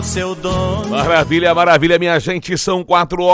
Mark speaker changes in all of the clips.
Speaker 1: Seu dono.
Speaker 2: Maravilha, maravilha, minha gente. São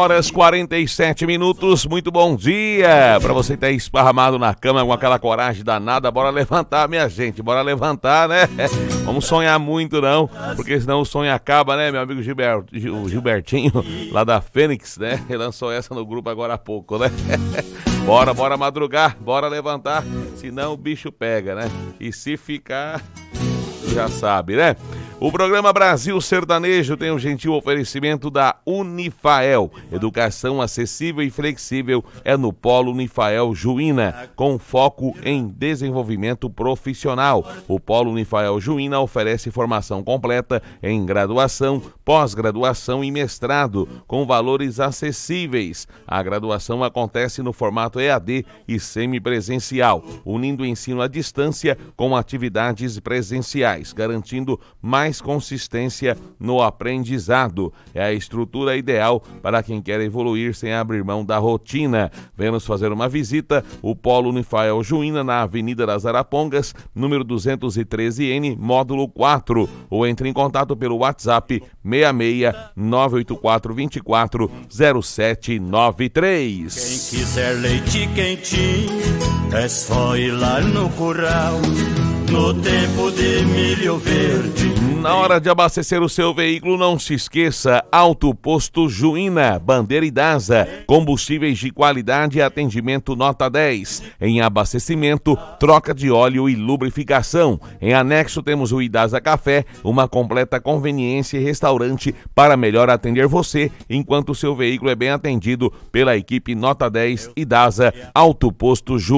Speaker 2: 4h47. Muito bom dia pra você que tá esparramado na cama com aquela coragem danada. Bora levantar, minha gente. Bora levantar, né? Vamos sonhar muito, não, porque senão o sonho acaba, né? Meu amigo Gilbertinho, lá da Fênix, né? Ele lançou essa no grupo agora há pouco, né? Bora madrugar, bora levantar, senão o bicho pega, né? E se ficar, já sabe, né? O programa Brasil Sertanejo tem um gentil oferecimento da Unifael. Educação acessível e flexível é no Polo Unifael Juína, com foco em desenvolvimento profissional. O Polo Unifael Juína oferece formação completa em graduação, pós-graduação e mestrado, com valores acessíveis. A graduação acontece no formato EAD e semipresencial, unindo o ensino à distância com atividades presenciais, garantindo mais consistência no aprendizado. É a estrutura ideal para quem quer evoluir sem abrir mão da rotina. Venha nos fazer uma visita, o Polo Unifael Juína, na Avenida das Arapongas, número 213N, módulo 4, ou entre em contato pelo WhatsApp 66 984 24 0793.
Speaker 1: Quem quiser leite quentinho, é só ir lá no curral, no tempo de milho verde.
Speaker 2: Na hora de abastecer o seu veículo, não se esqueça, Auto Posto Juína, Bandeira e Dasa, combustíveis de qualidade e atendimento nota 10. Em abastecimento, troca de óleo e lubrificação. Em anexo temos o Idasa Café, uma completa conveniência e restaurante para melhor atender você, enquanto o seu veículo é bem atendido pela equipe nota 10 Idasa Auto Posto Juína.